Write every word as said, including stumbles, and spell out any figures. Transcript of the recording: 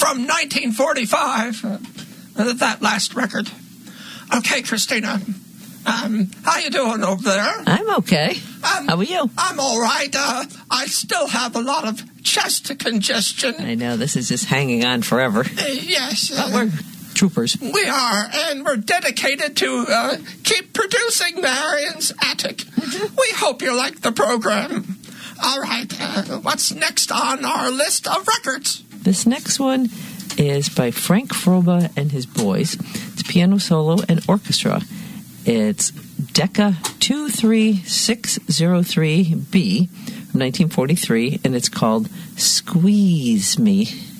from nineteen forty-five, uh, that last record. Okay, Christina, um, how you doing over there? I'm okay. Um, how are you? I'm all right. Uh, I still have a lot of chest congestion. I know, this is just hanging on forever. Uh, yes. Uh, but we're troopers. We are, and we're dedicated to uh, keep producing Marion's Attic. Mm-hmm. We hope you like the program. All right, uh, what's next on our list of records? This next one is by Frank Froba and his boys. It's piano solo and orchestra. It's Decca two three six zero three B from nineteen forty-three, and it's called Squeeze Me.